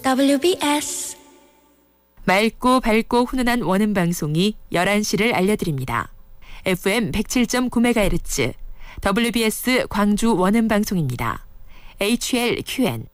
WBS 맑고 밝고 훈훈한 원음 방송이 11시를 알려드립니다. FM 107.9MHz WBS 광주 원음 방송입니다. HLQN